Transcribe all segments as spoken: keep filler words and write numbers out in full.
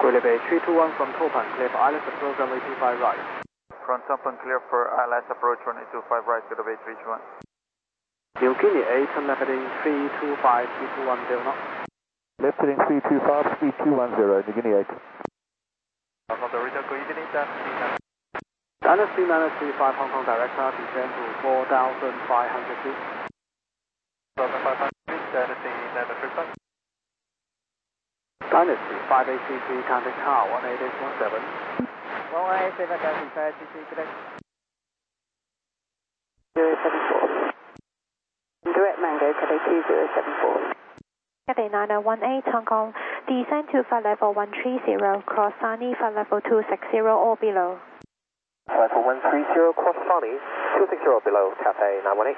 Query Bay three two one from Topan, clear for Islands approach runway two five right. From Topan, clear for I L S approach runway two five right, Query Bay three two one. New Guinea eight, turn left heading three two five, three two one zero knots. Left heading three two five, three two one zero, New Guinea eight. From the return, good evening, Dan. Dynasty three nine three five Hong Kong director, descend to four thousand five hundred feet. four thousand five hundred feet, Dynasty nine three five. Dynasty five eight three three, contact tower one eight eight one seven. one eight eight seven five, today. zero seven four. Direct Mango, Cathay two zero seven four. Cathay nine oh one eight, Hong Kong, descend to flight level one three zero, cross Sunny, flight level two six zero or below. Flight level one three zero, cross Sunny, two six zero below, Cathay nine one eight.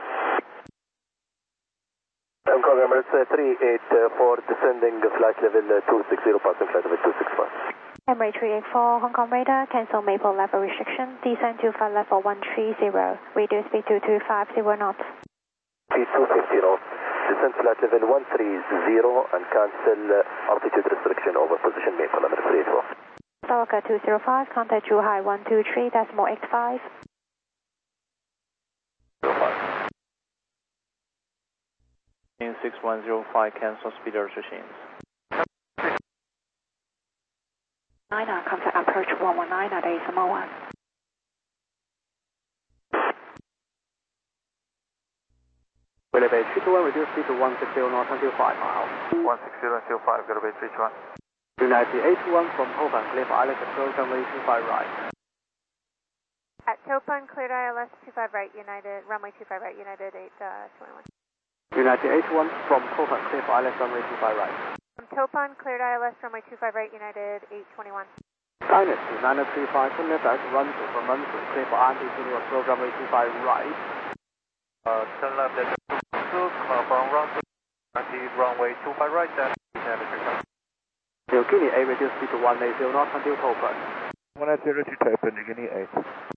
Hong Kong Emirates three eight four, descending flight level two six zero, passing flight level two six four. Emirates three eight four, Hong Kong radar, cancel Maple level restriction, descend to flight level one three zero, reduce speed to two five zero knots. Speed two fifty knots, descend flight level one three zero and cancel uh, altitude restriction over position Maple Emirates three eight four. Stalker two zero five, contact Zhuhai one two three, decimal eight five. In six one zero five, cancel speed restrictions. nine, contact approach one one nine at A S M O one. Query Bay three two one, reduce speed to one six zero knots until five miles. one six zero until five, Query Bay three two one. United eight two one from Topan, clear for Islands approach runway two five right. At Topan, cleared I L S two five right, United, runway two five right, United eight twenty-one. United eight one from Topan, clear for Islands runway two five right. From Topan, cleared I L S runway two five right, United eight twenty-one. Dynasty nine three five, turn left direct run to from Munson, clear for Andy Junior approach runway two five right. Uh, turn left at two, from run to Andy runway two five right, then nine three five. New Guinea eight, reduce speed to one eight zero knots until Topan. one eight zero to Topan, New Guinea eight.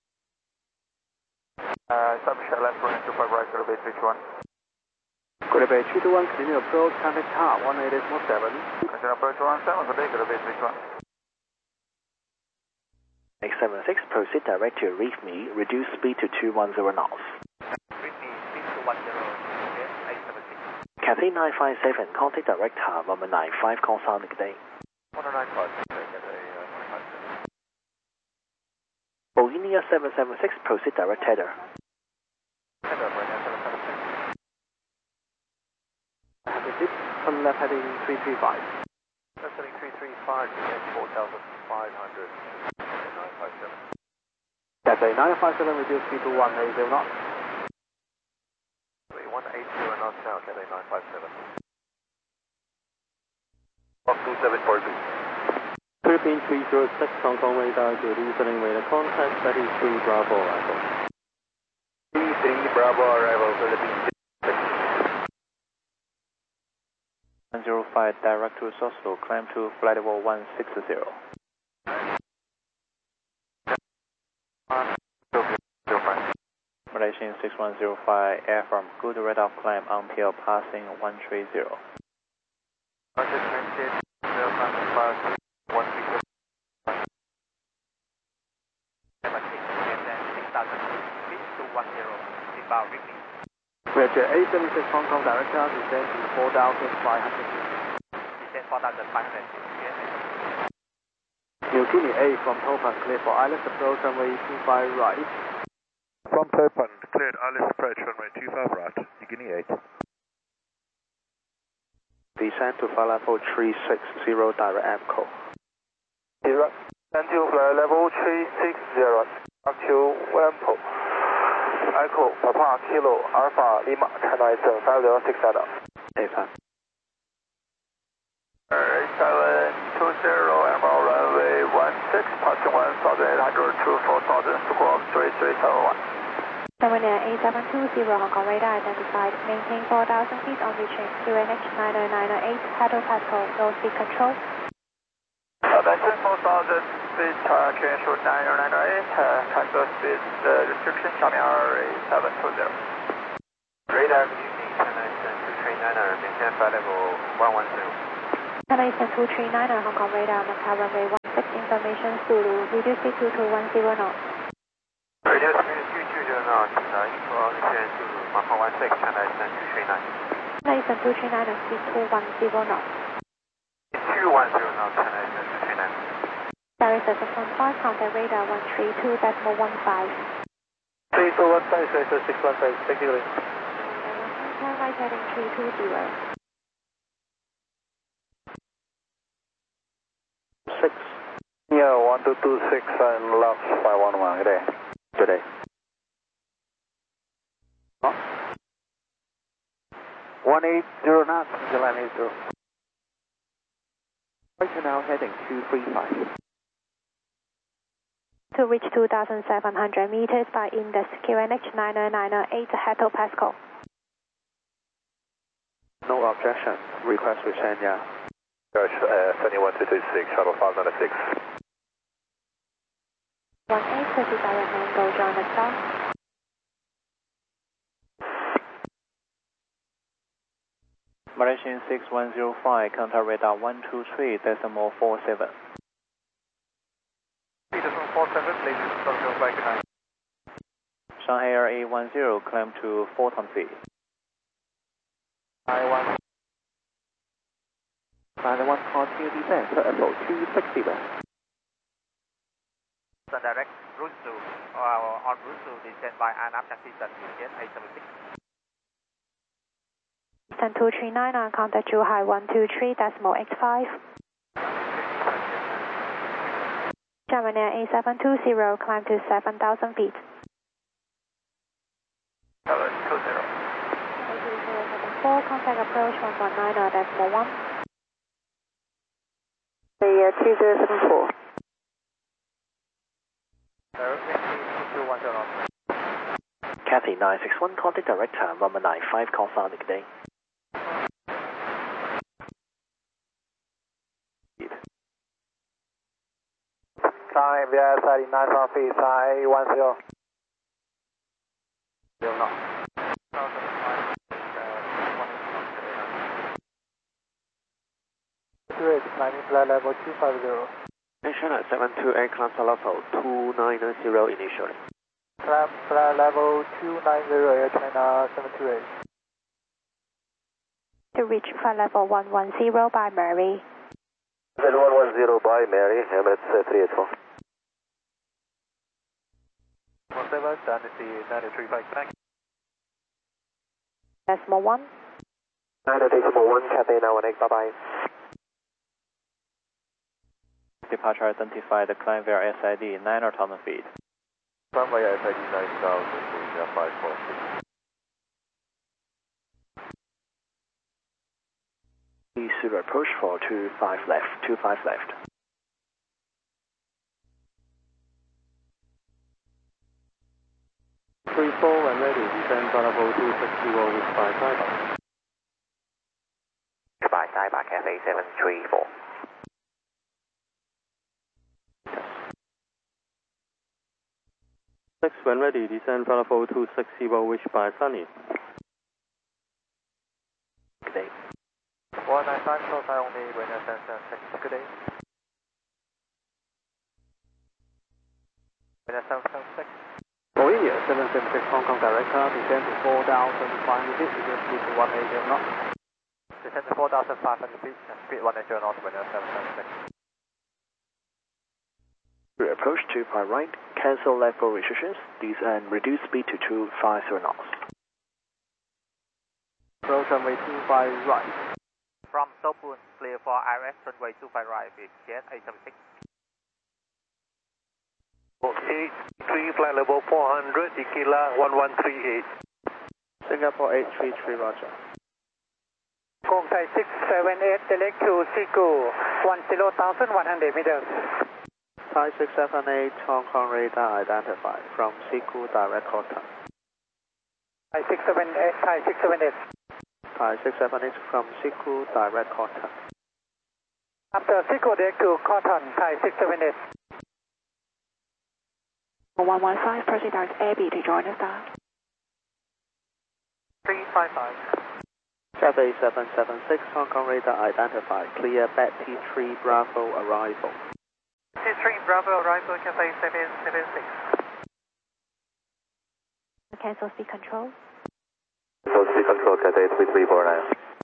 Uh, establish left running two five right, Query Bay three two one. Query Bay three two one, continue approach, contact tower one eight eight one seven. Continue approach one seven, good day, Query Bay three two one. X seven six, proceed direct to reef me, reduce speed to two one zero knots. Reef me, speed two one zero, okay, eight seven six. Cathay nine five seven, contact direct tower one nine five, call sound, good day. one nine five, okay, Cathay one five seven. Bohemia seven seven six, proceed direct header. Header, Bohemia seven seven six. Turn left heading three three five. Left heading three three five, four thousand five hundred, nine five seven. Cathay nine five seven, reduce speed to one eight zero knots. one eight zero knots now, Cathay nine five seven. Fox two seven four two. Philippine three zero six, Hong Kong radar, good evening, radar contact, thirty-three Bravo arrival. three Bravo arrival, Philippines. one zero five, direct to Oslo, climb to flight level one six zero. Malaysian six one zero five, air from good rate of climb until passing one three zero. Roger, eight seven six Hong Kong director, descend to four thousand five hundred feet. Descend four thousand five hundred feet. New Guinea eight from Topan, clear for Islands approach runway two five right. From Topan, cleared Islands approach runway two five right, New Guinea eight. Descend to flight level three six zero, direct A M C O. Zero. Descend to flight level three six zero, actual Wampo. Echo, Papa, Kilo, Alpha, Lima, China Eastern, five zero six seven. eight five. eight seven two zero, Emerald runway one six, passing one thousand eight hundred to four thousand, squawk three three seven one. Runway eight seven two zero, Hong Kong radar identified, maintain four thousand feet on reaching Q N H nine oh nine oh eight, Paddle Pascal, no speed control. Attention four thousand feet, uh, Q N H nine oh nine oh eight, uh, cancel speed uh, restriction, Xiamen eight seven two zero. Radar, good evening, China Eastern two three niner, maintain flight level one one zero. China Eastern two three niner, Hong Kong radar, Macau runway one six information Zulu, reduce speed to two one zero knots. Reduce speed two two zero knots, uh, information Zulu, one four one six, China Eastern two three nine. China Eastern two three nine and speed two one zero knots. two one zero knots, China Eastern two three nine. Paris at one five, contact radar one three two decimal one five. three two one five, six one five, thank you. Turn right heading three two zero. six. Yeah, one two two six and left five one one, good day. Good day. one eight zero knots, July eight zero. Right now heading two three five. To reach two thousand seven hundred meters by index Q N H nine nine nine eight hectopascal. No objection. Request to send ya. Gosh, uh, Sunny one two two six, shuttle five nine six. one eight, proceed direct mango, join the star. Malaysian six one zero five, contact radar one two three decimal four seven. Decimal four seven, latest Tokyo flight nine. Shanghai Air A one zero, climb to Fulton feet. I one. nine one, continue descent, level two sixty west. The direct route to, uh, on route to descend by ANAP taxi at Jet eight seven six. Eastern two three nine on contact Zhuhai one two three decimal eight five. German Air A seven two zero, climb to seven thousand feet. seven two zero. four, contact approach one one nine decimal one. The uh, two zero seven four. two one zero. Cathay nine six one, contact director, number nine five, call sound, good day. Time, yeah, thirty-nine from feet, high one zero. Zero knots. two eight, climbing flight level two five zero. China seven two eight, climb to level two nine zero initially. Climb flight level two nine zero, Air China seven two eight. To reach flight level one one zero by Murray. one one zero by Mary, Emirates uh, three eight four. one seven, and it's the nine three five connect. Decimal one. nine decimal one, Cathay nine one eight, bye bye. Departure identified, climb via S I D nine thousand feet. Climb via S I D nine thousand, India five four six. East approach for two five left, two five left. three four and ready, descend level two six zero with five five. Goodbye, Saiba, Cathay seven three four. six when ready, descend level two six zero, wish by Sunny. Good day. one nine five, close eye only, Buenos Aires six, good day. Buenos Aires six. Korea seven seven six, Hong Kong director, descend to four thousand five hundred feet, reduce speed to one eighty knots. Descend to four thousand five hundred feet, speed one eighty knots, Buenos Aires six. Approach to by right, cancel level restrictions, descend and reduce speed to two five zero knots. Approach runway two five right. From Sopun, clear for I R S runway two five right, with Jet eight seven six. eight three, flight level four hundred, Ikila one one three eight. Singapore eight three three, roger. Kong Thai six seven eight, select to Siku, one zero thousand one hundred meters. Thai six seven eight, Hong Kong radar identified from Siku direct contact. Thai six seven eight, Thai six seven eight. Thai six seven eight from Siku direct contact. After Siku direct to Cotton, Thai six seven eight. one one five, proceed direct Abbey to join the star. three five five. Cathay seven seven six, Hong Kong radar identified, clear Betty three Bravo arrival. three Bravo, arrival Cathay seven seven six. Cancel speed control. Cancel speed control, Cathay three three four nine.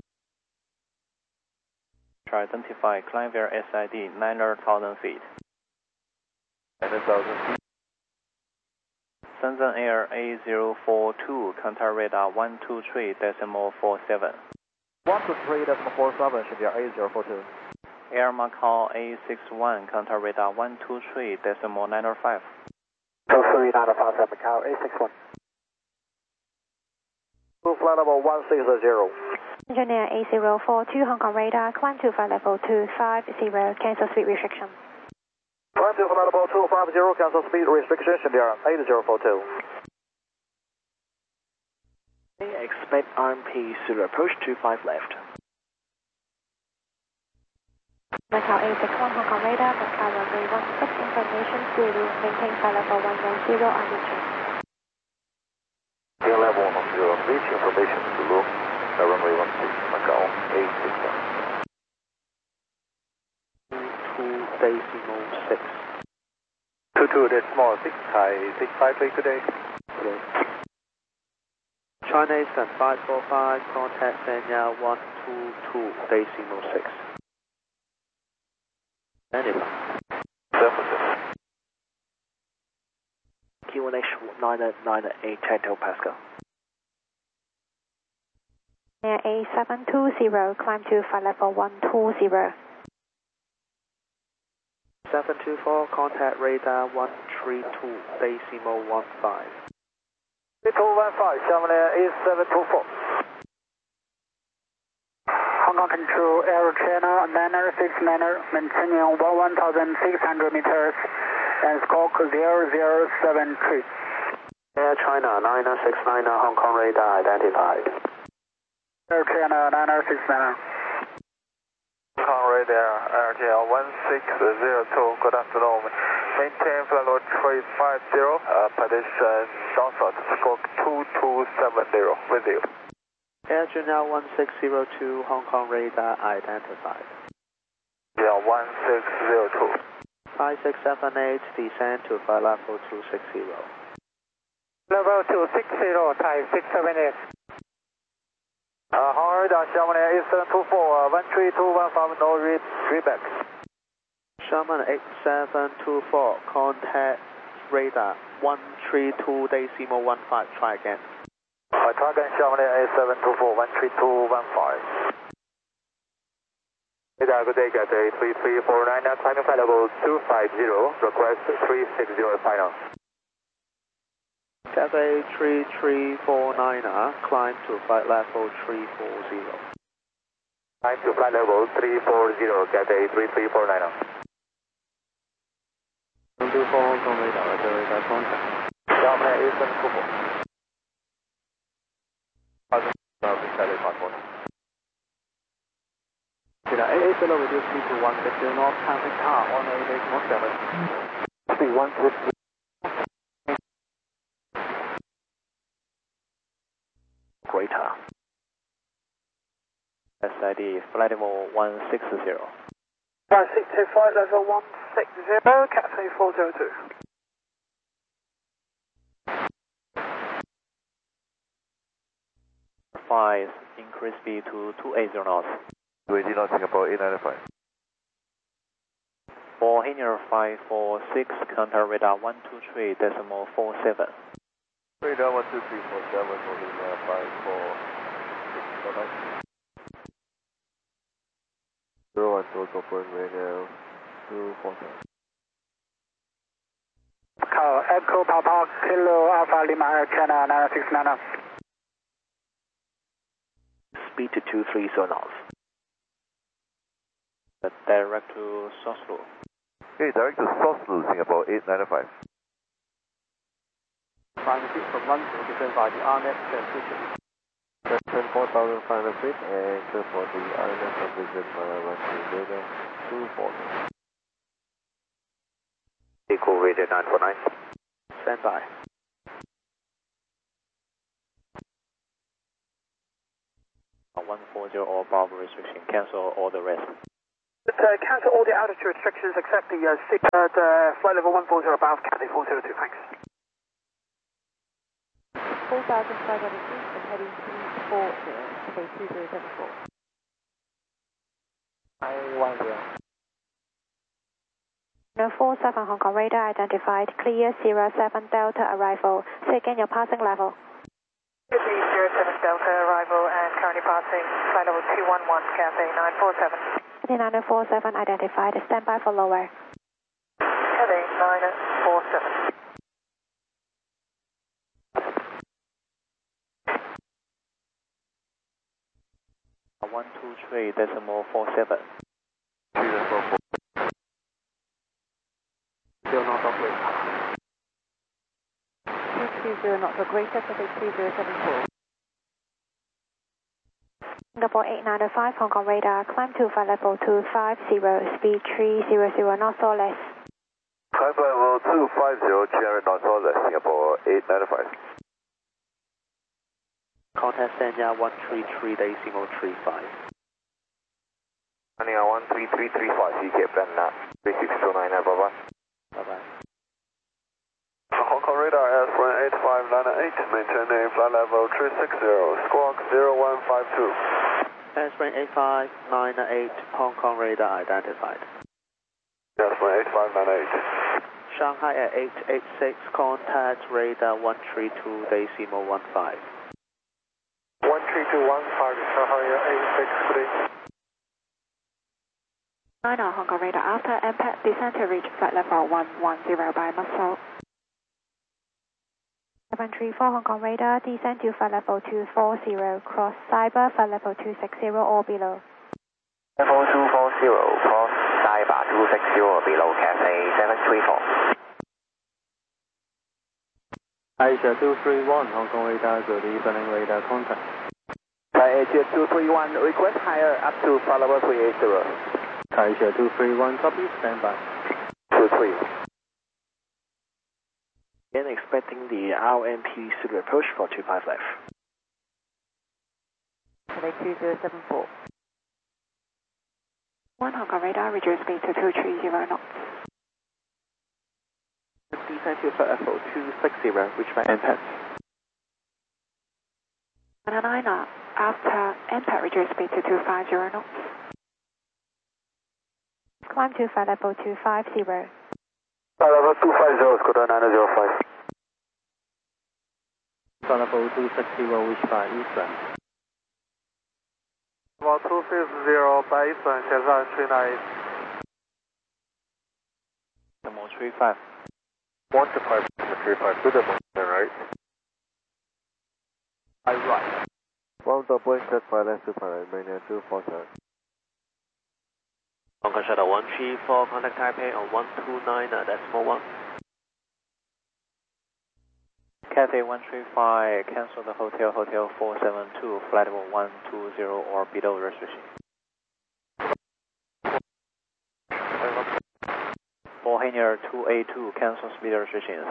Try identify climb via S I D nine thousand feet. nine thousand feet. Shenzhen Air A zero four two, contact radar one two three decimal four seven. one two three decimal four seven should be A zero four two. Air Macau A six one, contact radar one two three decimal nine five. two three nine five Macau A six one. Two flight level one six zero. Engineer A zero four two, Hong Kong radar, climb to flight level two five zero, cancel speed restriction. Climb to flight level two five zero, cancel speed restriction, should be eight zero four two. Expect R M P to approach two five left. Macau A six one, Hong Kong radar, Macau runway one six, information Zulu, maintain flight level one one zero on reaching. Air level one zero, reach information Zulu, runway one six, Macau A six one. two decimal six. two two decimal six, Thai six five three today. Today. China Eastern five four five, contact Sanya one two two decimal six. Anyway. Q N H nine nine eight hectopascal. Air A seven two zero, climb to flight level one two zero. seven two four, contact radar one three two decimal one five. three two one five, Xiamen Air A seven two four. Hong Kong Control, Aero Channel, niner six niner, maintaining one thousand six hundred meters, and squawk zero zero seven three. Air China nine six nine, Hong Kong radar identified. Aero Channel, niner six niner. Hong Kong radar, R T L one six zero two, good afternoon. Maintain flight level three five zero, uh, position downward, squawk two two seven zero, with you. Air Channel one six zero two, Hong Kong radar identified. Yeah, one six zero two. five six seven eight, descend to flight level two six zero. Level two six zero, Thai six seven eight. Uh, Hong Kong radar, Xiamen Air A seven two four, uh, one three two one five, no read, readback. Xiamen eight seven two four, contact radar one three two decimal one five, try again. Uh, target Xiamen Air A seven two four, one three two one five. Radar, good day, Cathay three three four nine, climbing flight level two five zero, request three six zero final. Cathay three three four nine, climb to flight level three four zero. Climb to flight level three four zero, Cathay three three four nine. one two four, Hong Kong radar, radar contact. Xiamen Air A seven two four. Did I A below reduce speed to one fifty knots, counting car on A decimal seven. Speed one fifty. Greater. S I D flight level one six zero. one six two, flight level one six zero, Cathay four zero two. five, increase speed to two eighty knots. two eighty knots, Singapore eight ninety-five. For Hangar five four six, contact radar one two three decimal four seven. Radar one two three four seven, holding uh, five four six four nine. zero one two, confirm radio two four seven. Macau, Echo Papa, Kilo Alpha Lima, Air Channel nine six nine. Speed to two three zero knots. Direct to Soslo. Okay, direct to Soslo, Singapore eight ninety-five. Final feet from London, given by the R N S transmission. twenty-four thousand five hundred feet, and clear for the R N S transmission via runway radar two four zero. Echo radar nine four nine. Stand by. one four zero or above restriction, cancel all the rest. But, uh, cancel all the altitude restrictions except the, uh, six, uh, the flight level one forty above Cathay four zero two, thanks. four thousand five hundred feet and heading three four zero, Cathay two zero seven four. nine one zero. No four seven Hong Kong radar identified, clear zero seven Delta arrival. Say again your passing level. zero seven Delta arrival and currently passing flight level two one one, Cathay nine four seven. Cathay nine four seven identified, stand by for lower. Cathay nine four seven. one two three decimal four seven. three decimal four. Still not operating. two two zero knots or greater, Cathay two zero seven four. Singapore eight nine five Hong Kong radar, climb to flight level two five zero, speed three hundred knots or less. Climb level two five zero, three hundred knots or less, Singapore eight nine five. Contact Sanya one three three decimal three five. Sanya one three three three five, C K plan nine three six two nine, bye bye. Bye bye. Hong Kong radar S one eight five nine eight, maintaining flight level three six zero, squawk zero one five two. Airspring eight five nine eight, Hong Kong radar identified. S one eight five nine eight. Shanghai at eight eight six, contact radar one three two decimal one five. one three two one five, Shanghai at eight six three. nine on Hong Kong radar, after impact, descend to reach flight level one one zero by muscle. seven three four Hong Kong radar, descend to flight level two four zero, cross cyber, flight level two six zero or below. Level two four zero, cross cyber two six zero or below, Cathay seven three four. Asia two three one, Hong Kong radar, good evening radar contact. Asia two three one, request higher up to flight level three eight zero. Asia two three one, copy, stand by. two three. Again expecting the R M P pseudo approach for two five left. Cathay two zero seven four. one Hong Kong radar, reduce speed to two three zero knots. Descend to flight level two six zero, which by impact. one nine after impact, reduce speed to two five zero knots. Climb to flight level two five zero. Flight level two five zero, Squadron nine zero five. Flight level two six zero, which by Eastern. Level two six zero by Eastern, Shenzhen three nine eight. Decimal three five. one two five, three five, to the moon, right? I right. One double set by left super right, mainland two four seven. Hong Kong Shuttle one three four, contact Taipei on one two nine decimal one. Cathay one three five, cancel the hotel, hotel four seven two, flight level one two zero or below restriction. For hangar two eight two, cancel speed restrictions.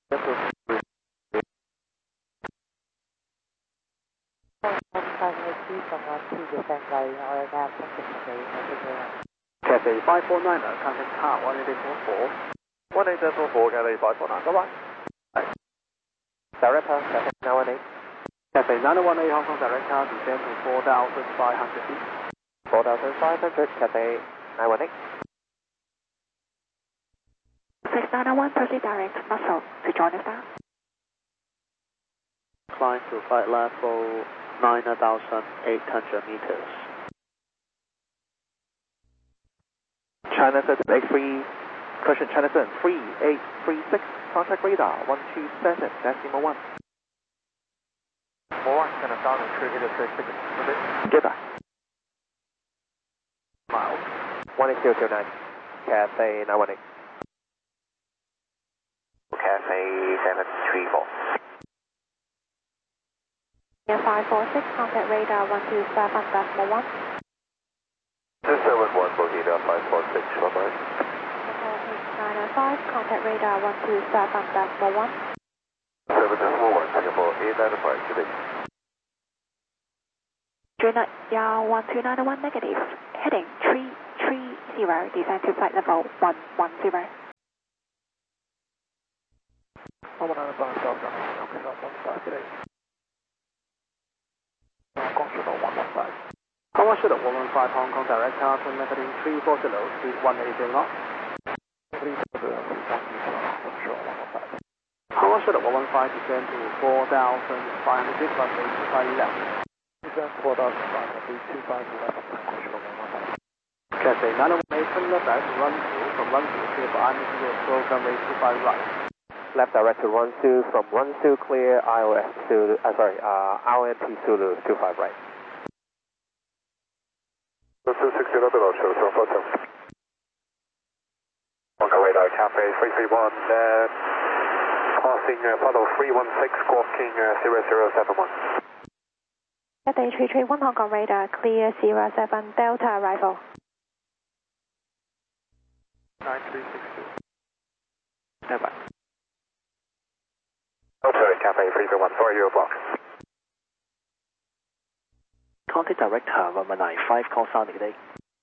Cathay five four nine, contact car one eight four. one eight four, Cathay five four nine, bye bye. Director, Cathay nine one eight. Cathay nine one eight, Hong Kong director, descend to four thousand five hundred feet. four thousand five hundred, Cathay nine one eight. six nine one, proceed direct, muscle, to join us now. Climb to flight level nine thousand eight hundred meters. China seven eight three, question China seven three eight three six, contact radar one two seven decimal one. four one, China down and three eight six six, Get back. Miles. one eight zero zero nine, Cathay nine one eight. Cathay seven three four. five four six, contact radar one two seven decimal one. two seven one, Bogota five four six, bye bye. nine oh five, contact radar one two seven decimal one. seven decimal one, Singapore eight nine five, today. Dreadnought Yao one two nine one negative, heading three three zero, descend to flight level one one zero. one one nine five Delta, okay, not one five today. Hong Kong Shuttle one one five. Hong Kong Shuttle one one five, Hong Kong direct car, turn left heading three four zero, speed one eighty knots. three four zero, one one five. Hong Kong Shuttle one one five, descend to four thousand five hundred feet, runway two five left. Descend four thousand five hundred feet, two five left, Hong Kong Shuttle one one five. Cathay nine one eight, turn left right, run through, from run through, clear for I M T approach, runway two five right. Left direct to one two, from one two clear, I O S Zulu, uh, sorry, uh, R O N T Zulu, two five right. two six zero, below, show seven four seven. Hong Kong radar, Cathay three three one, uh, passing uh, follow three one six, squawking uh, zero zero seven one. Cathay three three one, Hong Kong radar, clear zero seven, Delta arrival. nine three six two. Stand by. Delta, Cathay three three one, four zero block. Contact director one one nine five, call sounding today.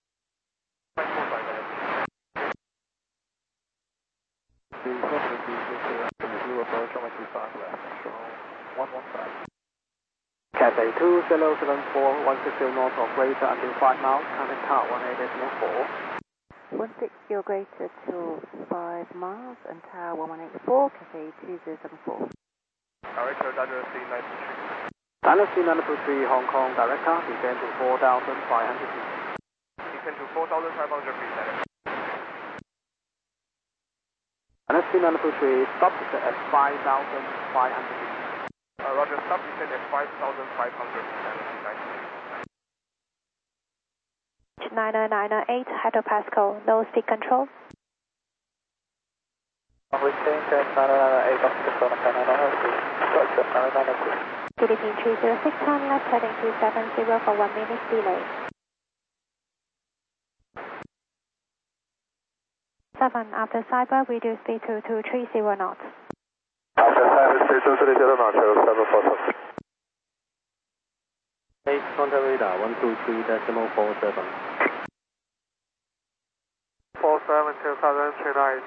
Cathay two zero seven four, one six zero north of greater until five miles, contact tower one eight decimal four. one six zero greater to five miles and tower one one eight four, Cathay two zero seven four. Director, Dynasty nine two three. Dynasty nine two three, Hong Kong direct car, descend to four thousand five hundred feet. Descend to four thousand five hundred feet. Dynasty nine two three, stop descent at five thousand five hundred feet. Uh, Roger, stop descent at five thousand five hundred feet. nine nine nine eight, Hello Pascal, low speed control. Retain nine nine nine eight, control nine nine nine eight, structure nine nine nine eight. Philippine three zero six, turn left heading two seven zero for one minute delay. seven, after cyber, reduce speed to two three zero knots. After cyber, speed two three zero knots, seven four seven. Base contact radar one two three decimal four seven. four seven two thousand three nine.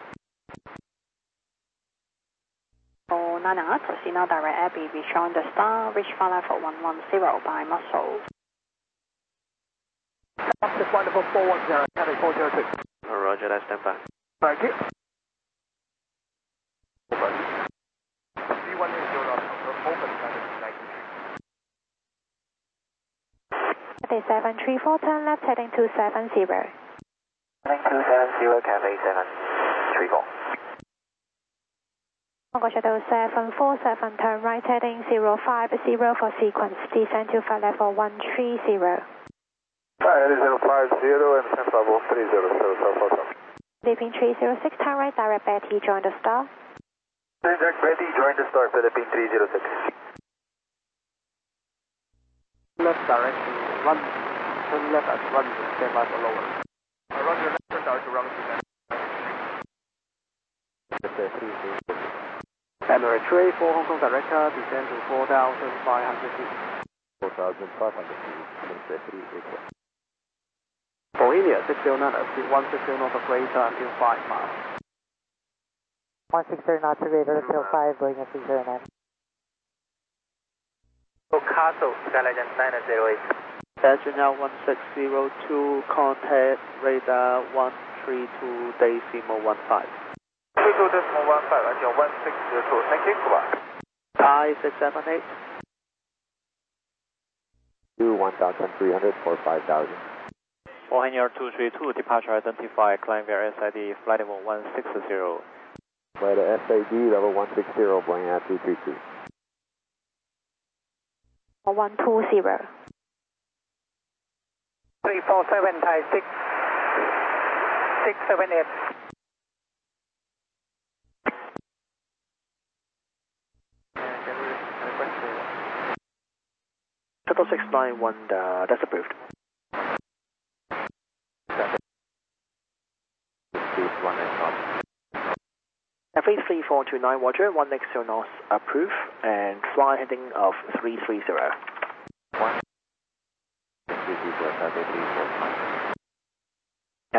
Oh, nine nine, proceed now direct Abbey, reach on the star, reach flight level one one zero by muscle. After flight level four one zero, Cathay four zero two. Roger, that's stand by. Thank you. C one eight zero knots, open nine two three. Cathay seven three four, turn left heading two seven zero. Heading two seven zero, Cathay seven three four. Hong Kong Shuttle seven four seven, turn right heading zero five zero for sequence, descend to flight level one three zero. Flight zero five zero and descent level three zero zero seven four seven. Philippine three zero six, turn right direct Betty, join the star. Direct Betty, join the star, Philippine three zero six. Left direct to run, turn left at run, stand by for lower. Uh, Roger, left turn direct to run to that. Emirates three four, Hong Kong direct car, descend to four thousand five hundred feet. four thousand five hundred feet, Bohemia six zero nine, speed one six zero north of greater until five miles. one six zero knots greater until five, going at six zero nine. Castle, Skyline nine zero eight. Engine now one six zero two, contact radar one three two decimal one five. three two decimal one five until one six zero two. Thank you. Goodbye. Thai six seven eight. Two one thousand three hundred for five thousand. Bohemia two three two, departure identified, climb via S I D, flight level one six zero. Flight S I D, level one six zero, Bohemia two three two. one two zero. three four seven, Thai six, six seven eight. Shuttle six nine one, uh, that's approved. F A three four two nine, Roger, one next zero north, approve, and fly heading of three three zero.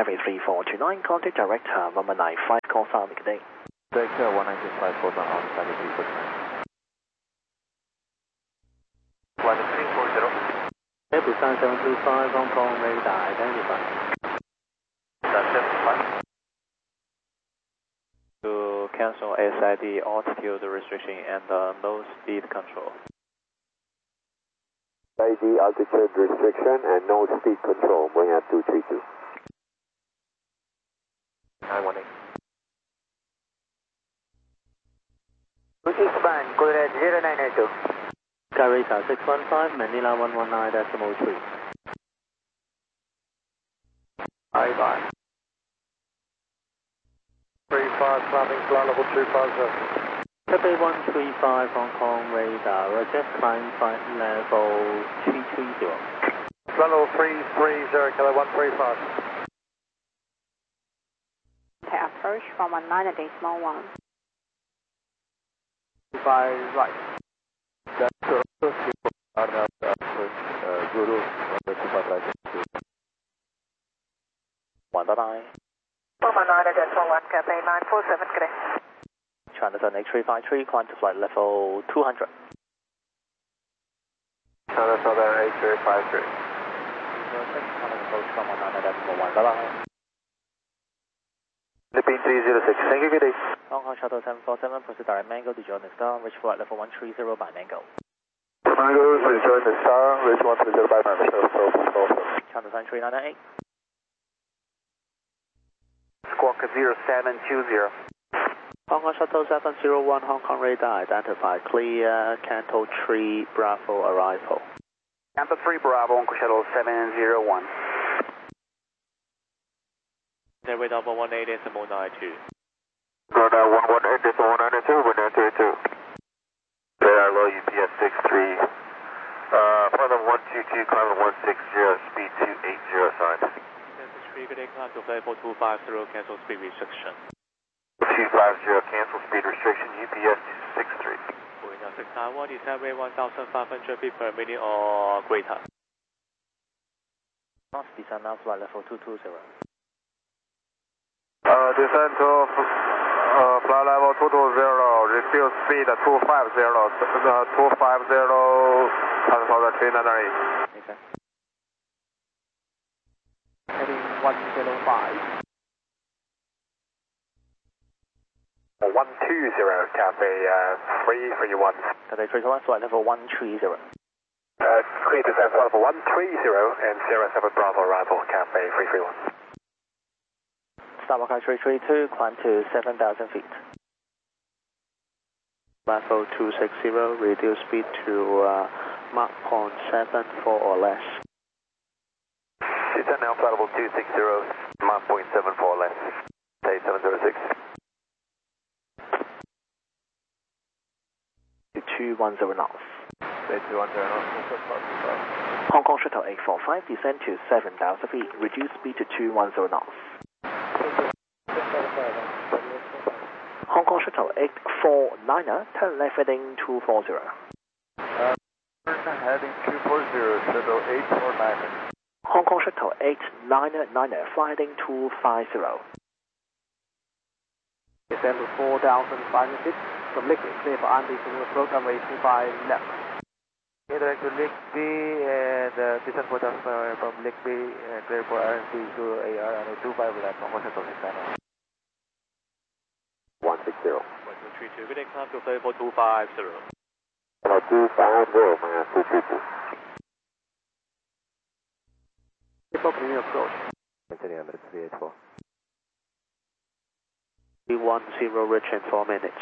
Cafe three four two nine, contact director one one nine five, call sign, good day. Director one nine six five, call sign on Cafe three four two nine. one three four zero. Cafe seven seven two five, Hong Kong radar identified. seven seven five. To cancel S I D altitude restriction and uh, low speed control. S I D altitude restriction and no speed control, Boeing two three two. nine one eight. British band, code red zero nine eight two. Carita six one five, Manila one one nine decimal three. Bye bye. three five, climbing flight level two five zero. Cafe one three five, Hong Kong radar, Roger, climb flight level two three zero. Flight level three three zero, Kilo one three five. Okay, approach from one nine decimal one. By right. That's the first people are now approach Guru one two five right. one bye bye. one nine decimal one, Cafe nine four seven, good day. China Southern eight three five three, climb to flight level two hundred. China Southern eight three five three. Approach from one nine decimal one, bye bye. Philippine three zero six, thank you, good day. Hong Kong Shuttle seven four seven, proceed direct Mango to join the star, reach flight level one three zero by Mango. Mango, please join the star, reach one three zero by Mango. China Southern three nine eight. Squawk zero seven two zero. Hong Kong Shuttle seven zero one, Hong Kong radar identified, clear, Canto three, Bravo arrival. Canto three Bravo, Hong Kong Shuttle seven zero one. Radar one one eight decimal nine two. Radar one one eight decimal nine two, one nine three two. Radar low U P S six three. Uh, flight level one two two, climb one six zero, speed two eight zero sign. Three, good day, climb to level two five zero, cancel speed restriction. two five zero, cancel speed restriction, U P S two six three. Boeing six nine one, descent rate one thousand five hundred feet per minute or greater. Descent now flight level two two zero. Uh, descent to uh, flight level two two zero, reduce speed two five zero, uh, two five zero, China Southern three nine eight. Okay. Heading one zero five. one two zero, Cafe uh, three three one. Cafe three three one, flight level one three zero. Uh, clear descent flight level one three zero and zero seven Bravo arrival, Cafe three three one. Starbuck three three two, climb to seven thousand feet. Level two six zero, reduce speed to uh, Mach point seven four or less. Descent now flight level two six zero, Mach point seven four or less. Stay seven zero six. two one zero knots. Stay two one zero knots. Hong Kong Shuttle eight four five, descend to seven thousand feet, reduce speed to two one zero knots. Hong Kong Shuttle eight four niner, turn left heading two four zero. Uh, heading two four zero, Shuttle eight four niner. Hong Kong Shuttle eight niner niner, fly heading two five zero. Descend to four thousand five hundred feet. From Liquid, clear for anti-signal approach, runway two five left. Okay, direct to Lick B and uh, descend for us uh, from Lick B and clear for R and C to A R and two five left, Hong Kong Shuttle six nine nine. one six zero. one two three two, good day, climb to level two five zero. Level two five zero, man, two three two. People can approach. Continue, Emirates three eight four. three one zero, reach in four minutes.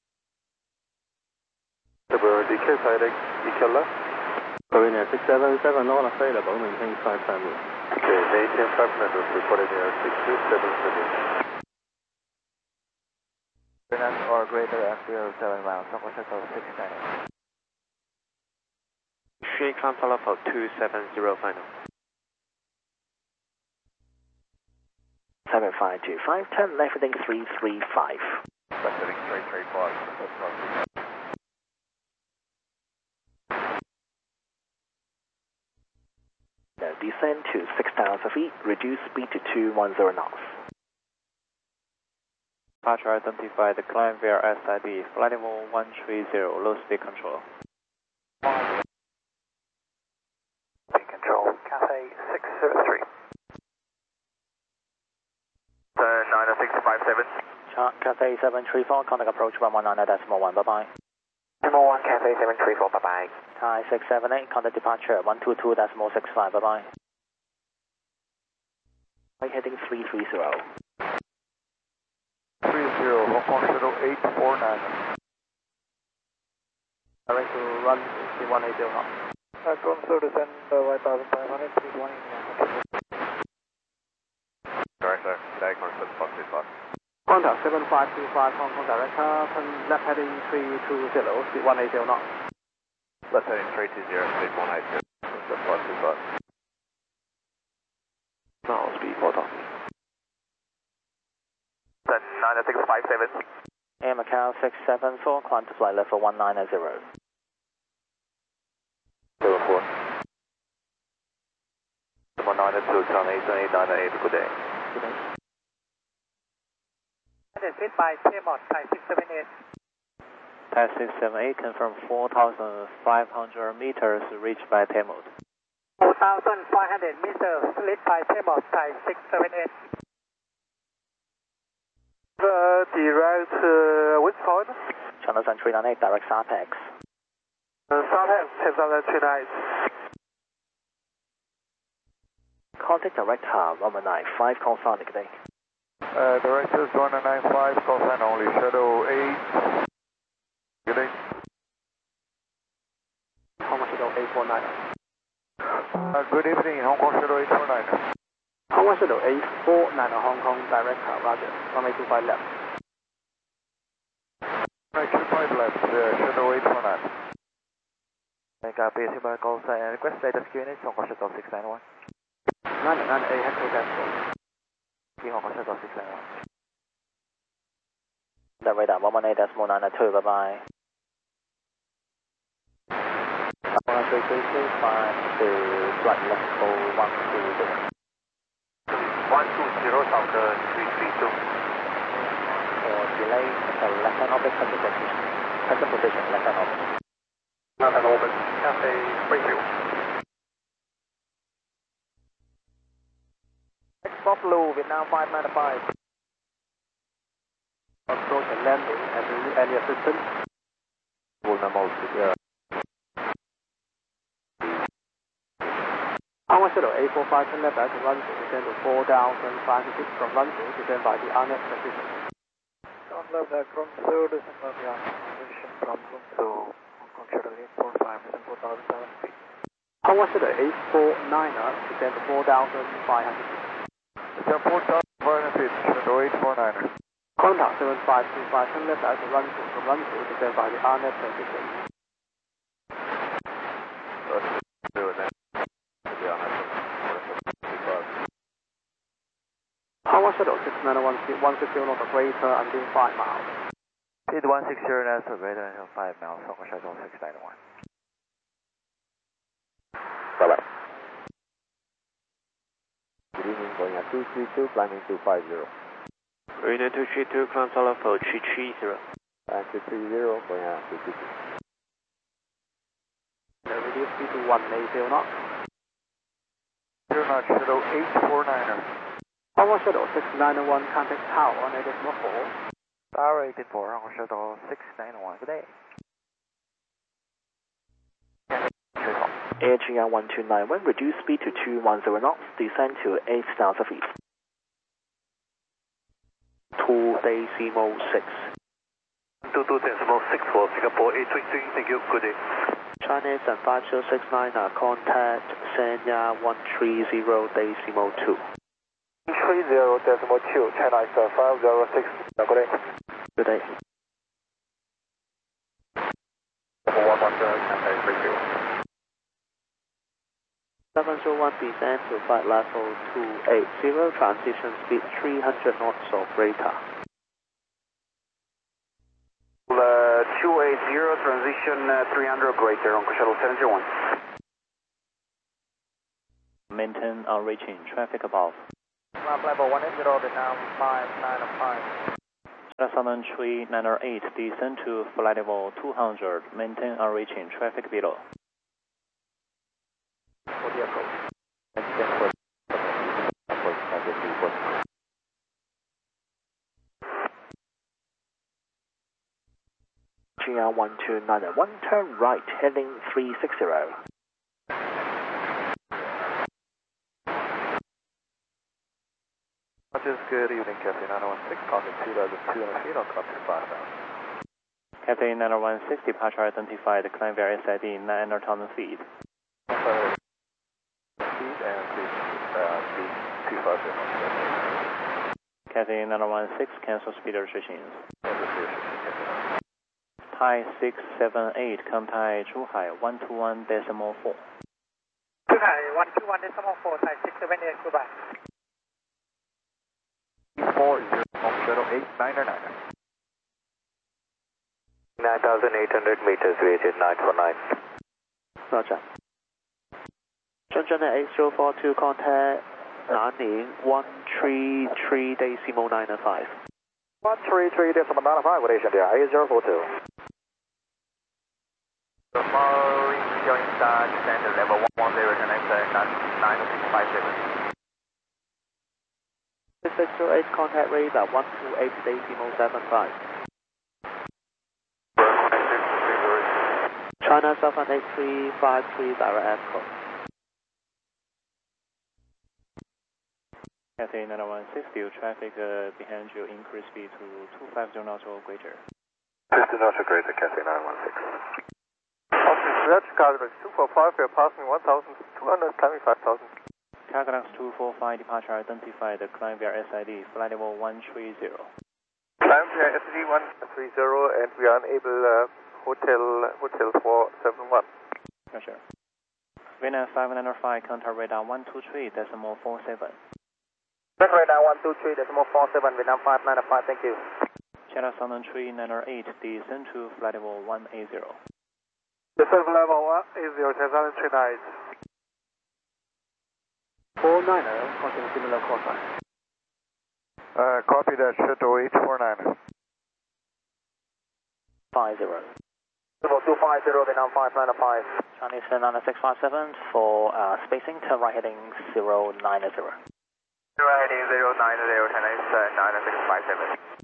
D K sighting, D K left. Korean six seven seven, all available, maintain five seven. Okay, maintain five minutes, reporting air six two seven seven. Or greater at zero seven miles, Hong Kong Shuttle six nine nine. Three, climb to level two seven zero, final. seven five two five, turn left heading three three five. Left heading three three five. Now descend to six thousand. thousand feet, reduce speed to two one zero knots. Departure identified, climb via S I D, flight level one three zero, low speed control. Speed control, Cathay six zero three. Uh, nine six five seven. Cathay seven three four, contact approach one one nine decimal one, bye bye. Decimal one, Cathay seven three four, bye bye. Thai six seven eight, contact departure one two two decimal six five, bye bye. Right heading three three zero. three zero, Hong Kong Shuttle eight four nine. Direct to run three one eight zero knots. Uh, Consul descend uh, one thousand five hundred, three one eight zero. Director, today Consul four three four. Contact seven five two five, Hong Kong Director, turn left heading three two zero, speed one eight zero knots. Left heading three two zero, speed one eight zero. Consul four three four. Now speed four knots. Then nine six five seven. Air Macau six seven four, climb to flight level one nine zero. zero four. one nine two, Channel eight eight nine eight, good day. Good day. Sit by T-Mod, Thai six seven eight. Thai six seven eight, confirm four thousand five hundred meters reached by T-Mod. four thousand five hundred meters, lit by T-Mod, Thai six seven eight. Uh, direct uh, which point? Channel three nine eight, direct Sarpex. Uh, Sarpex, ten thousand three nine. Contact director one one nine five, call sign, good day. Uh, directors one nine five, call sign only, Shadow eight. Good day. Hong Kong Shuttle eight four nine. Uh, good evening, Hong Kong Shuttle eight four nine. Hong Kong Shuttle eight four nine, Hong Kong Director, roger, runway two five left. Right, two five left, uh, Shuttle eight four nine. Copy, Simba call sign and request latest Q N H, Hong Kong Shuttle six nine one. nine nine eight, head code decimal. Hong Kong Shuttle six nine one. The radar one one eight decimal nine two, bye bye. one three three two, climb to flight level one two zero. one two zero, South three three two. For delay, the left hand orbit, present position. Present position, left hand orbit. Left hand orbit, Cathay three zero. Buffalo, Vietnam five nine five. Approach and landing, any, any assistance? Full memos, yeah. Hong Kong Shuttle eight four five, turn left at runway, descend to four thousand five hundred feet from runway, descend by the R N F position. Turn left at Consul, descend by the R N F position from Consul, Hong Kong Shuttle eight four five, descend four thousand seven hundred feet. Hong Kong Shuttle eight four nine, descend to four thousand five hundred feet. Descend four thousand five hundred feet, Shuttle eight four nine. Contact seven five two five, turn left at runway, from runway, descend by the R N F position. Hong Kong Shuttle six nine one, speed one six zero knots or greater until five miles. Speed one six zero knots or greater until five miles, Hong Kong Shuttle six nine one. Bye-bye. Good evening, going at two three two, climbing two five zero. Marina two three two, climb to level two three zero. And two three zero, going at two two two. Reduce speed to one eight zero knots. Zero knots, Shuttle eight four nine. Hong Kong Shuttle six nine one, contact tower on eight decimal four. Tower eight four, Hong Kong Shuttle six nine one, good day. Air G R one two nine one, reduce speed to two one zero knots, descend to eight thousand feet. two decimal six. two two decimal six for Singapore eight three three, thank you, good day. Chinese and five zero six nine, uh, contact Sanya one three zero decimal two. three zero decimal two, China is five zero six, good day. Good day. one one zero, Cathay three zero. seven zero one, descend to flight level two eight zero, transition speed three hundred knots or greater. Uh, two eight zero, transition uh, three hundred greater, Hong Kong Shuttle seven zero one. maintain on reaching traffic above. Lab level one eight zero, Vietnam five nine five. Southern three nine eight, descend to flight level two hundred, maintain on reaching traffic below. For the approach. G R one two nine one, turn right, heading three six zero. Much is good evening, Cathay nine one six, contact two thousand two hundred feet on clock two five thousand. Cathay nine one six, departure identified, climb via S I D nine thousand feet. Speed and please uh, speed two five zero. Cathay nine one six, cancel speed restrictions. Cancel speed restrictions. Thai six seven eight, contact Zhuhai one two one decimal four. Zhuhai one two one decimal four, Thai six seven eight, goodbye. four zero, shuttle eight niner niner. nine thousand eight hundred meters, rated nine four nine. Roger. Shenzhen eight zero four two, contact Nanning one three three decimal nine five. one three three decimal nine five, relation to eight zero four two. Marine Joint Star, descend to level one zero, connect nine six five seven. six zero eight, contact radar one two eight decimal seven five. China Southern eight three five three, direct Echo. Cathay nine one six, due traffic uh, behind you, increase speed to two five zero knots or greater. fifty knots or greater, Cathay nine one six. Office Chicago two four five, we are passing one thousand two hundred, climbing five thousand. Carglass two four five, departure identified, climb via S I D, flight level one three zero. Climb via S I D one three zero, and we are unable, uh, hotel, hotel four seven one. Roger. Vietnam five nine five, contact radar one two three decimal four seven. Radar one two three decimal four seven, Vietnam five nine five, thank you. China Southern three nine eight, descend to flight level one eight zero. Descend level one eight zero, Southern three nine eight. four niner, continue similar call sign. Uh, copy that, shuttle eight four niner. five zero. Level two five zero, Vietnam five nine five. Chinese nine six five seven for uh, spacing, turn right heading zero nine zero. Right heading zero nine zero, connect nine six five seven.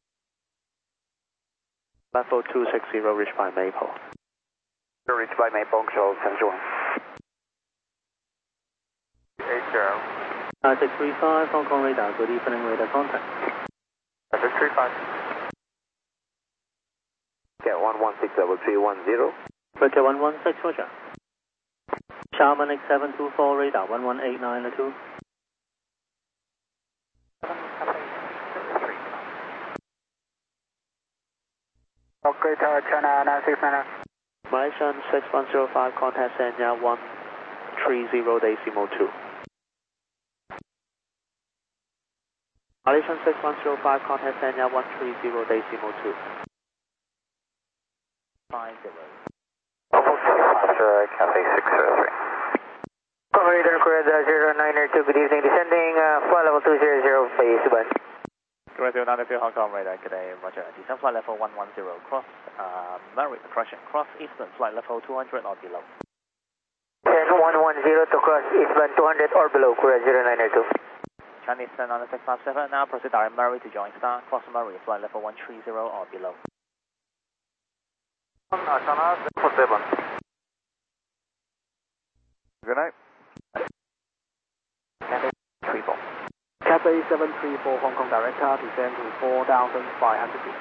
Level two six zero, reached by Maple. Reached by Maple, control ten one. eight zero. Uh, six three five, Hong Kong radar, good evening, radar contact. six three five. Get one one six level three one zero. Roger one one six, Roger. Sharman X seven two four, radar one one eight nine two. Operator China nine six nine. Malaysian six one zero five, contact Sanya one three zero decimal two. Malaysian six one zero five, contact Sanya one three zero decimal two. five zero. Cathay six zero three. Operator Korea zero nine two, good evening, descending uh, flight level two zero zero, base one. Korea zero nine two, Hong Kong radar, good day, roger. Descend flight level one one zero, cross, uh, Murray, correction, cross Eastern, flight level two hundred or below. ten one one zero to cross Eastern two hundred or below, Korea zero nine two. Chinese nine six five seven, now proceed direct Murray to join Star, cross Murray, flight level one three zero or below. China four seven. Good night. Cathay three four. Cathay seven three four, Hong Kong director, descend to four thousand five hundred feet.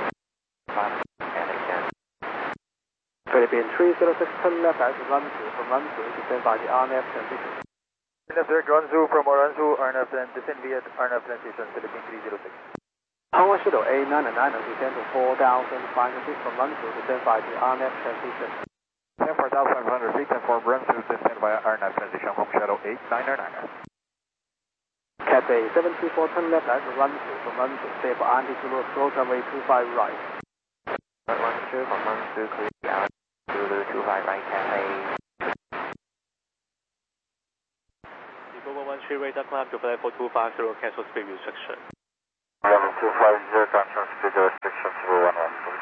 Philippine three zero six, turn left as run through, from run through, descend by the R N F transition. Direct run through from run through, R N F, then descend via R N F transition, Philippine three zero six. Hong Kong shuttle eight nine nine, descend to four thousand five hundred feet, from run through, descend by the R N F transition. Then four thousand five hundred feet, and from run through, descend via R N F transition, Hong Kong shuttle eight nine nine. Cathay seven three four, turn left as run through, from run through, stay for anti-zulu, slow runway two five right. Run through, from run through, clear out, Zulu two five right, Cathay. one three radar climb to flight level two five zero, cancel speed restriction. Level two five zero, cancel speed restriction to one one three.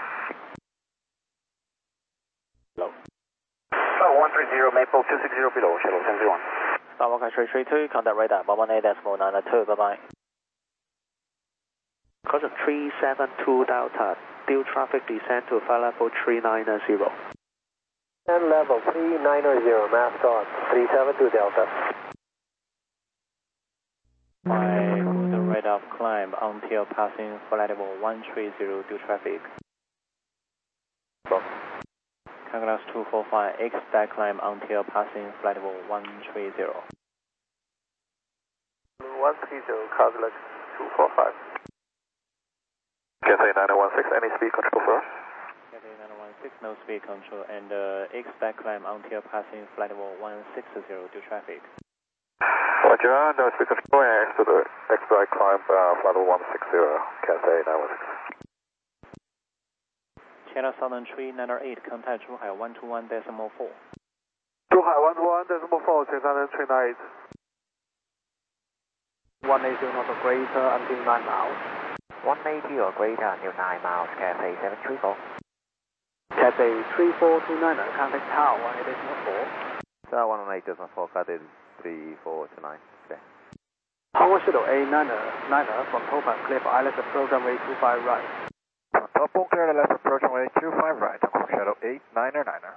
Hello. Oh, one three zero, Maple two six zero below, shuttle ten zero one. Starwalker three three two, contact radar one one eight decimal nine two, bye bye. Caution three seven two Delta, due traffic descend to flight level three nine zero. And level three nine zero, mascot three seven two Delta. Fly the rate of climb until passing flight level one three zero due traffic. Calculus two four five, expedite climb until passing flight level one three zero. one three zero, Calculus two four five. Cathay nine one six, any speed control for us? Cathay nine one six, no speed control, and uh, expedite climb until passing flight level one six zero due traffic. Roger, no speed control, and expedite, expedite climb uh, flight level one six zero, Cathay nine one six. Channel Southern three nine eight, contact Zhuhai one two one decimal four. Zhuhai one two one decimal four, Channel Southern three nine eight. one eighty knots or greater until nine miles. one eighty or greater until nine miles, Cathay seven three four. Cathay three four two nine, contact Tower one eight decimal four. Tower one one eight decimal four, Cathay three four two nine. Okay. Power Shuttle A nine nine from Topaz, clear for I L S program way two five right. Top point clear left approach runway two five right, Shuttle eight niner niner.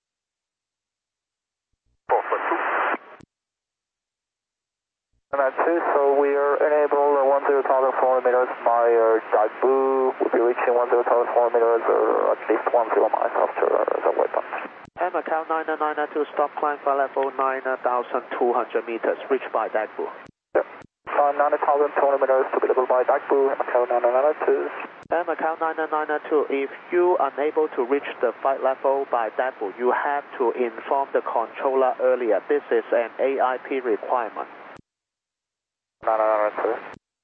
four foot two. And that's it, so we are enabled uh, one zero thousand four hundred meters by uh, Dagbu. We'll be reaching one zero thousand four hundred meters or at least one zero miles after uh, the waypoint. And Macau nine nine two, stop climb flight level nine thousand two hundred meters, reached by Dagbu. Yep. Uh, nine thousand two hundred meters to be leveled by Dagbu, Macau nine nine two. And Macau nine nine two, if you are unable to reach the flight level by Dagbu, you have to inform the controller earlier. This is an A I P requirement. nine nine two.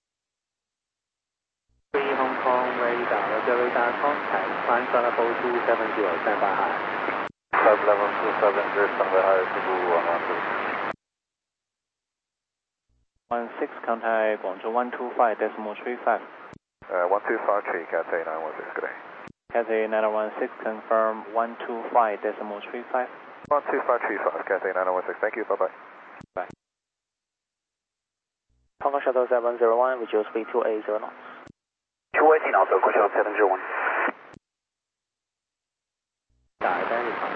three Hong Kong radar, Roger radar contact, climb flight level two seven zero, stand by high. Climb level two seven zero, stand by high, to one one three. one six, contact Guangzhou one two five decimal three five. Uh, one two five three, Cathay nine one six, good day. Cathay nine one six, confirm one two five decimal three five. one two five three five, Cathay nine one six, thank you, bye bye. Bye. Hong Kong Shuttle seven zero one, reduce speed to eight zero knots. two eighty knots, Hong Kong Shuttle seven zero one. Identify.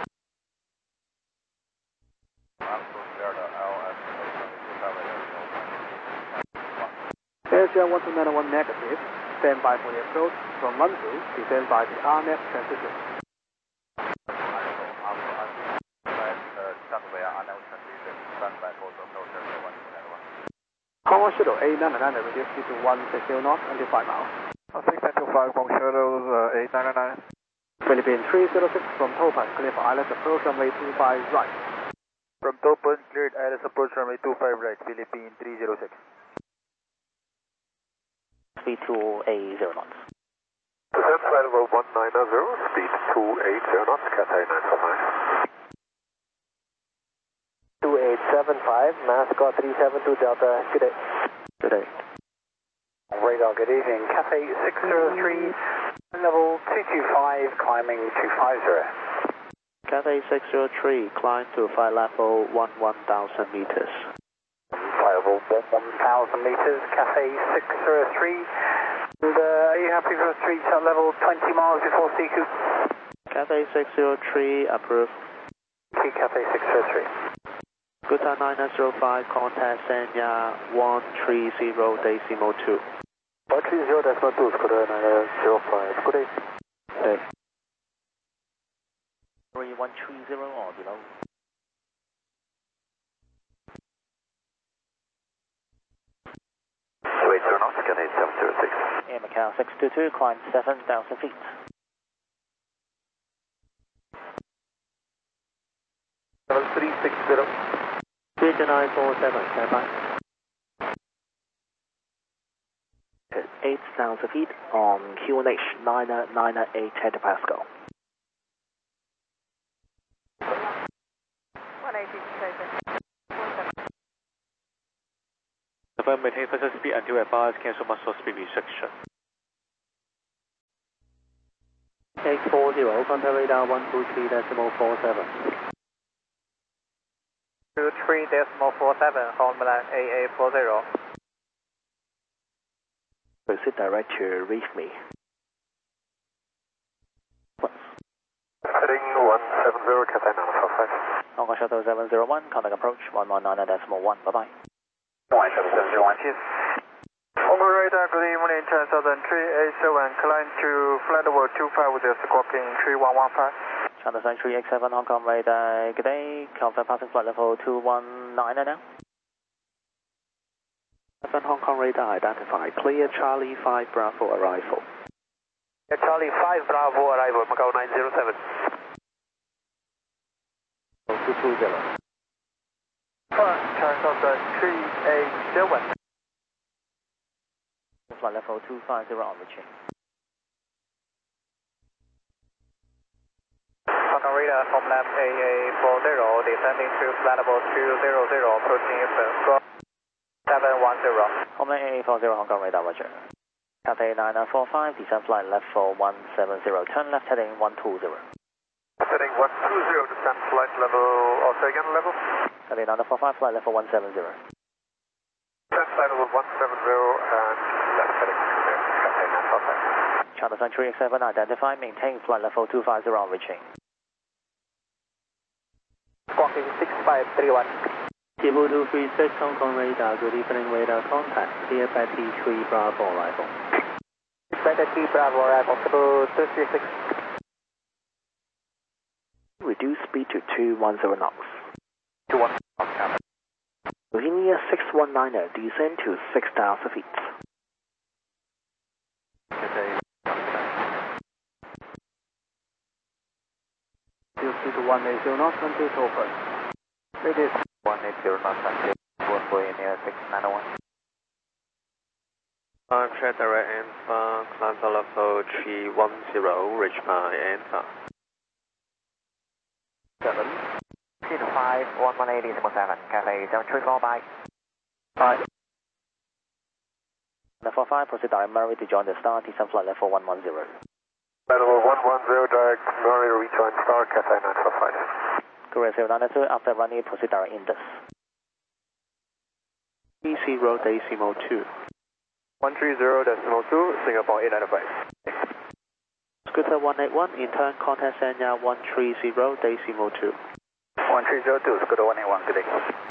Asia one two nine one negative, stand by for the approach from London, descend by the R N F transition. Hong Kong Shuttle A nine nine, reduce speed to one six zero knots until five miles. six nine two five, Hong Kong Shuttle uh, eight nine nine. Philippine three zero six from Topaz, clear for I L S approach runway two five right. From Topaz, cleared I L S approach runway two five right, Philippine three zero six. Speed to eight zero knots. Descent flight level one nine zero, speed two eight zero knots, Cathay nine five nine. two eight seven five, mascot three seven two Delta, good day. Good day. Radar, good evening. Cathay six zero three, level two two five, climbing two five zero. Cathay six zero three, climb to flight level one one thousand meters. Flight level one thousand meters, Cathay six zero three. And uh, are you happy for us to reach that level twenty miles before Siku? Cathay six zero three, approved. Okay, Cathay six zero three. Good time nine zero five, contact Sanya one three zero decimal two. one three zero decimal two, good day nine zero five, good day. Good day. three one three zero or below. two eight zero knots, Cathay seven zero six. Air Macau six two two, climb seven thousand feet. Level three six zero. three nine four seven, stand by. eight thousand feet on Q N H nine nine eight hectopascal. one eighty, Confirm maintain vessel speed until advise, cancel muscle speed restriction. X four zero, contact radar one two three decimal four seven. two three decimal four seven, Homeland A A four zero. Proceed direct to reach me. Heading one seven zero, Cathay nine four five. Hong Kong Shuttle seven zero one, contact approach one one nine decimal one, bye bye. one seven seven zero one, cheers. Hong radar, good evening, ten thousand three eight seven, climb to flight level two five with the Scorpion three one one five. China Sun three eight seven, Hong Kong radar, good day, confirm passing flight level two one nine now. seven Hong Kong radar identified, clear Charlie five Bravo arrival. Yeah, Charlie five Bravo arrival, Macau nine zero seven. two two zero. China Sun three eight seven. Flight level two five zero on reaching. Hong Kong radar, Homeland A A four zero, descending to flight level two zero zero, approaching Eastern Squawk seven one zero. Homeland A A four zero, Hong Kong radar, roger. Cathay nine four five, descend flight level one seven zero, turn left heading one two zero. Heading one two zero, descent flight level, or say again level? Cathay nine four five, flight level one seven zero. Descent flight level one seven zero and left heading two zero, Cathay nine four five. China Sun three eight seven, identify, maintain flight level two five zero on reaching. Squawking six five three one. Cebu two three six, Hong Kong radar, good evening, radar contact, clear Betty three Bravo arrival. Betty three Bravo arrival, Cebu two three six. Reduce speed to two one zero knots. two one knots. Virginia six one nine zero, descend to six thousand feet. Speed to one eight zero knots, until open. It is one eight zero knots, until one going near six nine one. I'm check direct info, climb to level three one zero, reach by enter. seven. Speed five one one eight decimal seven, Cathay seven three four, bye. Bye. nine four five, proceed direct Murray to join the star, descend flight level one one zero. Level one one zero, direct Murray, rejoin star, Cathay nine four five. Korea zero nine two, after running, proceed direct Indus. three zero decimal two. one three zero decimal two, Singapore eight nine five. Scooter one eight one, in turn contact Sanya one three zero decimal two. one three zero two, Scooter one eight one, good day.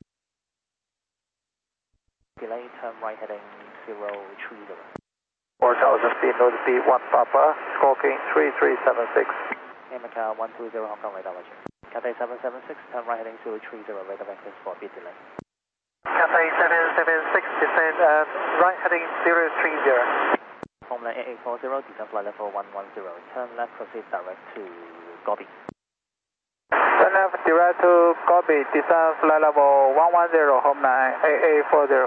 Delay, turn right heading zero three zero. four thousand feet, nose speed one Papa, Scorpion three three seven six. Air Macau one two zero, Hong Kong radar, roger. Cathay seven seven six, turn right heading zero three zero, radar vectors for bit delay. Cathay seven seven six, descend uh, right heading zero three zero. Homeland A A four zero, descend flight level one one zero, turn left, proceed direct to Gobi. Turn left, direct to Gobi, descend flight level one one zero, Homeland A A four zero.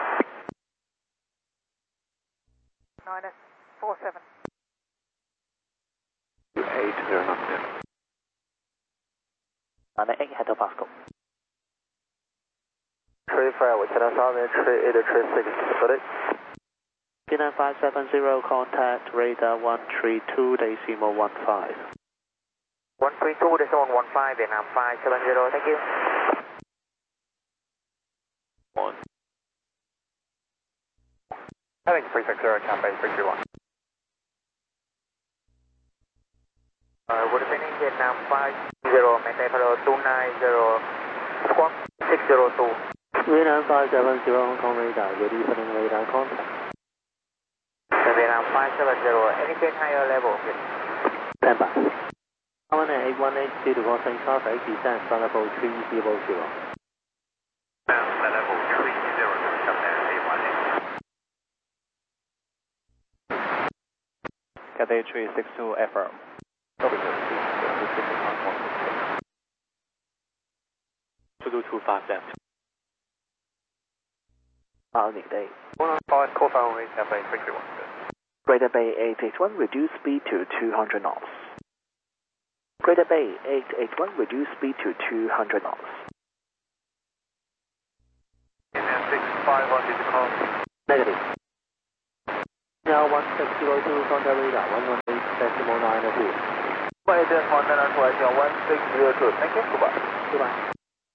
nine four seven. eight zero knots. nine eight, head to Pascal. three five, we can solve it, three eight three six, got it? P nine five seven zero, contact radar one three two decimal one five. one three two decimal one five, Vietnam five seven zero, thank you. One. Heading three six zero, Cathay three three one. Uh, good evening, Vietnam five zero, maintain fellow two nine zero, squawk six zero two. Vietnam five seven zero, Hong Kong radar, good evening, radar contact. Vietnam five seven zero, anything higher level, please. Stand by. one eight one eight, due to crossing traffic, descend flight level three zero zero. Flight level three zero zero, Cathay eight one eight. Cathay three six two, affirm. two two two five left. Bounding day. one five, call phone rate, Cathay three three one. Greater Bay eight eight one, reduce speed to two hundred knots. Greater Bay eight eight one, reduce speed to two hundred knots. six five one, did you call? six zero two, contact radar one one eight decimal nine two. Flight eight one nine two, one six zero two. Thank you. Goodbye. Goodbye.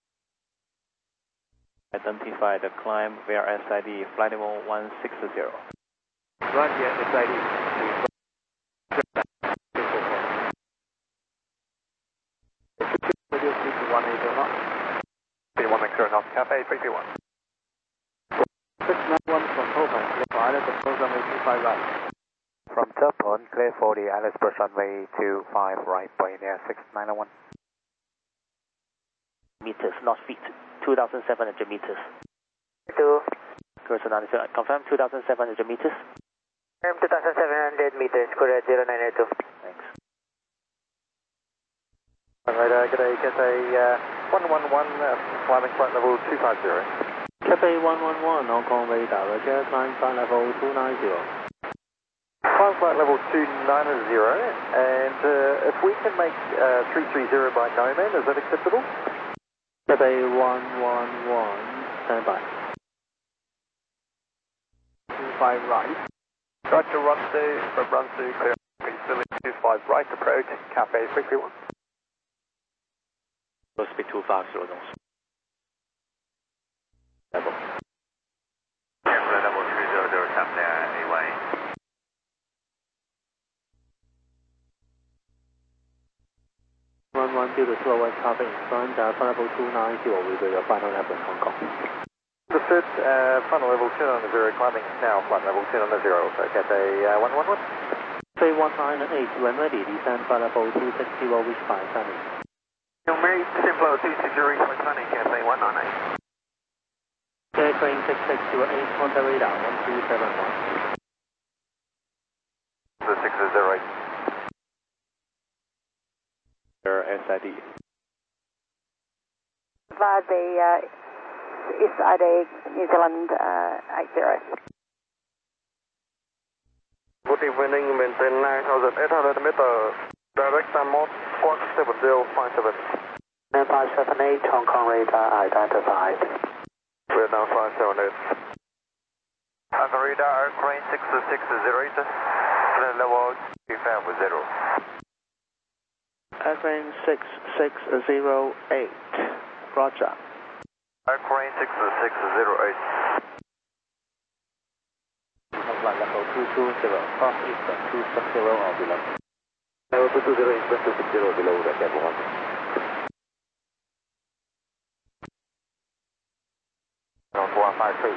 Identify the climb via S I D flight level one six zero. Right here, S I D. Radio speed to one eighty knots. Speed one eighty knots, Cafe three three one. six nine one from Topon, clear for Alice, approach runway two five right. From Topon, clear for the Alice approach runway two five right, Boeing Air six nine one. Meters, not feet. two thousand seven hundred meters. Two. Confirm two thousand seven hundred meters. Confirm two thousand seven hundred meters, correct zero nine eight two. Thanks. Radar, good day, Cathay uh, one one one, uh, climbing flight level two five zero. Cathay one one one, Hong Kong radar, Roger, climb flight level two nine zero. Climb flight level two nine zero, and uh, if we can make uh, three three zero by Nomad, is that acceptable? Cathay one one one, stand by. two five right. Roger, run two, from run two, clear, Philly two five right, approach, Cafe three three one. Low speed two five zero knots. Level. Airplane level three zero zero, Cafe A one eight. one one two to two West Cafe in front, uh, flight level two nine zero will be your final level in Hong Kong. Understood, uh, final level two on the zero, climbing now, flight level two on the zero, so Cathay uh, one one one. Cathay one nine eight, when ready, descend flight level two six zero, reach by Sunny. Mary, Simplo two six zero, reach by Sunny, Cathay one nine eight. Airplane six six zero eight, contact radar one two seven one. The six zero eight. S I D. Via the uh, S I D New Zealand uh, eight zero. Good evening, maintain nine thousand eight hundred meters, direct and mode one seven zero five seven. nine five seven eight, Hong Kong radar identified. Vietnam five seven eight. On the radar, airplane six six zero eight, flight level two five zero. Airplane six six zero eight, Roger. Airplane six six zero eight. Flight level two two zero, cross eastern two six zero or below. Level two two zero, eastern two six zero below the level one. one five three.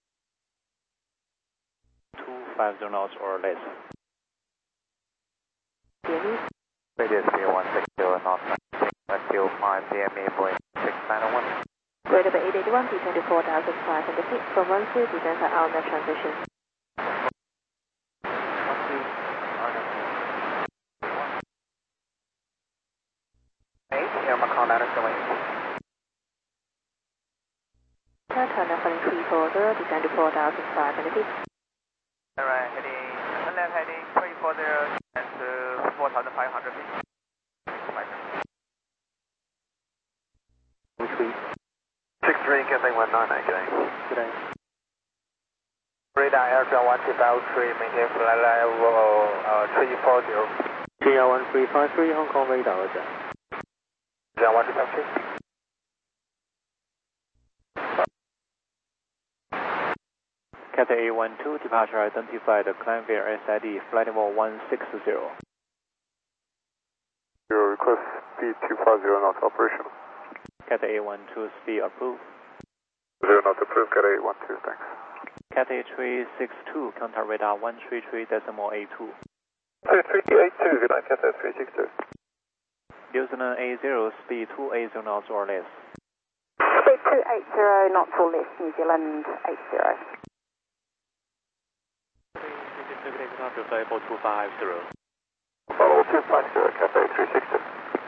two five zero knots or less. Radius speed one six zero knots, until five P M E Boeing six nine one. Grade number eight eighty-one, descend to four thousand five hundred feet. From one two, descend for Alna transition. eight, Air Macau nine seven eight. Turn up on three four zero, descend to four thousand five hundred feet. Alright, heading, left heading three four zero and to four thousand five hundred feet. Retreat. six three, Cathay one nine eight, good day. Good day. Radar aircraft one two five three, maintain flight level uh, three four zero. G L one three five three, Hong Kong radar, Roger. G L one two five three. Cathay A one two, departure identified, climb via S I D, flight level one six zero. Your request speed two five zero knots operational. Cathay A one two, speed approved. Zero knots approved, Cathay A one two, thanks. Cathay three six two, contact radar one three three decimal eight two. three eight two, good night, Cathay three six two. New Zealand A zero, speed two eight zero knots or less. Speed two eight zero knots or less, New Zealand eight zero. Level two five zero. Level two five zero, Cathay three six two.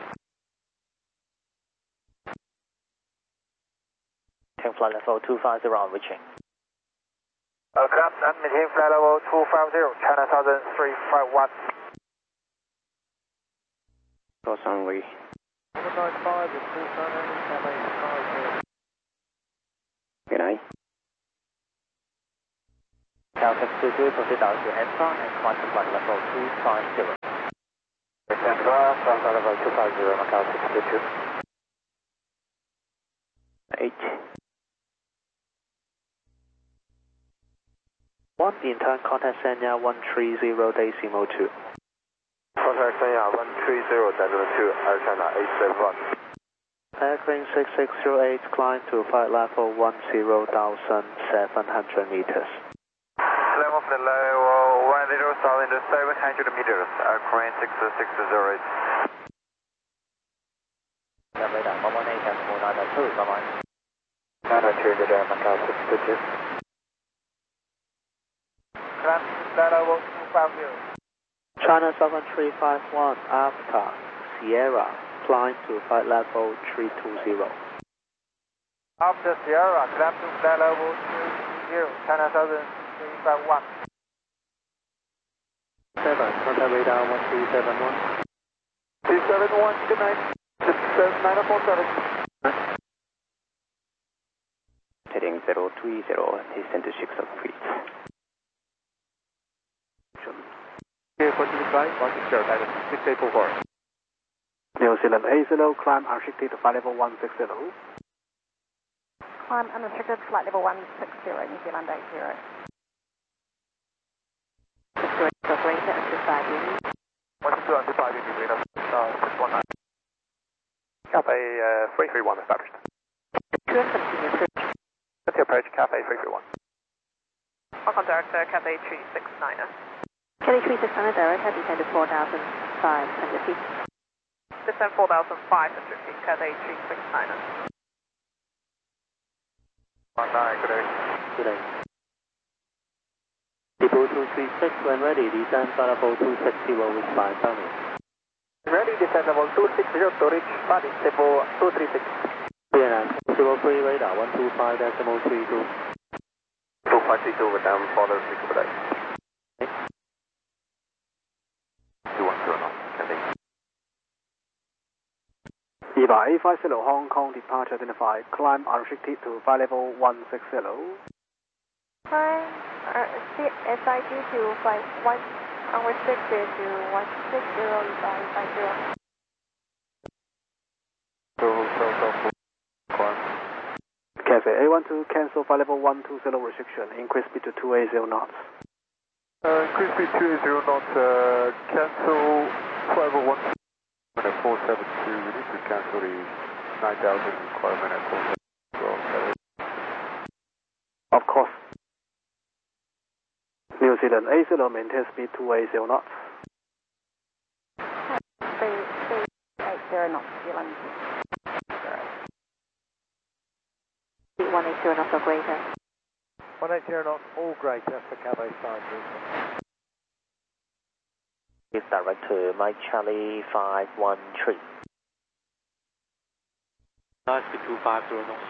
Take flight level two five zero on reaching. Aircraft and maintain flight level two five zero, China Southern three five one. Cross runway. Good night. Macau six two two, proceed down to Enter and climb to flight level two five zero. Enter, flight level two five zero, Macau six two two. Eight. One, intern contact Sanya one three zero decimal two. Contact Sanya one three zero decimal two, Air China eight seven one. Airplane six six zero eight, climb to flight level one zero thousand seven hundred meters. Climb off the level one zero thousand seven hundred meters, airplane six six zero eight. Radar one one eight, decimal nine two, bye bye. nine two, radar, Macau six two two. Climb to level two five zero. China seven three five one, after Sierra, climb to flight level three two zero. After Sierra, climb to flight level three two zero, China seven three five one. seven, contact radar one three seven one. three seven one, good night. This is nine four seven. Heading zero three zero, descend to six of feet. Okay, continue flight, one six zero, guidance six eight four four. New Zealand eight zero, climb unrestricted to flight level one six zero. Climb unrestricted, flight level one six zero, New Zealand eight zero. Operator and five units. one two two and five units, radar six one nine. Cathay uh, three three one established. Two and continue approach. Let's approach Cathay three three one. Welcome director, Cathay three six nine. Cathay three six nine, director, descend to four thousand five hundred feet. Descend four thousand five hundred feet, Cathay three six nine. one nine, good day. Good day. Depot two three six, when ready, descend flight level two six zero with five Sunny. Ready, descend level two six zero to reach Paris, depot two three six. V N S zero three radar one two five decimal three two. two five three two with them, follow six per day. two one zero knots, Cathay. Eva eight five zero, Hong Kong departure identified, climb unrestricted to flight level one six zero. Climb uh, S I G to flight one unrestricted to one six zero five five zero. Cathay A one two, cancel flight level one two zero restriction, increase speed to two eighty knots. Uh, increase speed two eighty knots, uh, cancel flight level one four seven two, we need to cancel the nine thousand requirement at four seven two. Of course. New Zealand eight zero, maintain speed two eighty knots. three eight zero knots, New Zealand. one eight zero knots or greater. one eight zero knots, all greater for Cathay side movement. Is direct to Mike Charlie five one three. Nice speed two five zero knots.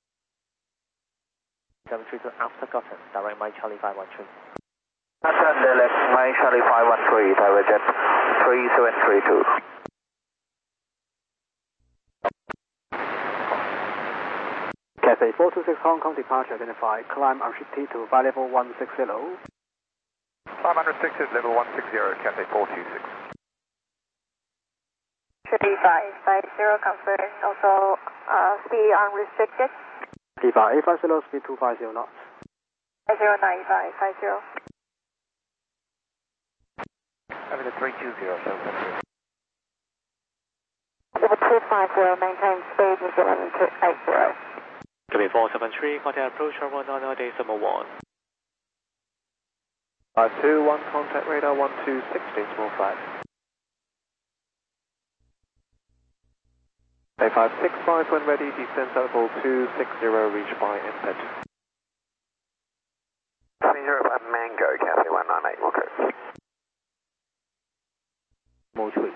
seven three two after Gotham, direct Mike Charlie five one three. Attend left, Mike Charlie five one three, direct jet three seven three two. Cathay four two six, Hong Kong departure identified, climb unrestricted to flight level one six zero. five hundred six is level one six zero, Cathay four two six. three five five zero, confirm. Also, uh, speed unrestricted. Eva eight five zero, speed two five zero knots. five zero nine five five zero. Having a three two zero, so Level two five zero, maintain speed, New Zealand two eight zero. Cathay four seven three, contact approach one nine nine decimal one. five two one, contact radar one two six, decimal five. A five six five, when ready, descend level two six zero, reach by input. three zero five Mango, Cathay one nine eight, okay. More tweet.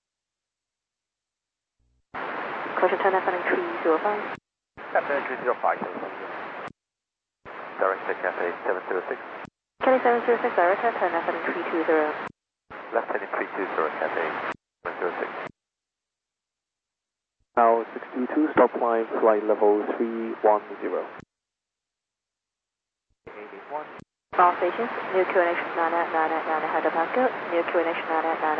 Caution turn left running three zero five. Cathay three zero five, direct to Cathay seven zero six. Cathay seven zero six, director, turn left running three two zero. Left heading three two zero, Cathay seven zero six. Now six two two, stop line, flight level three one zero. eighty-one, all stations, new Q N H nine nine nine nine, head of Pascal, new Q N H nine nine nine.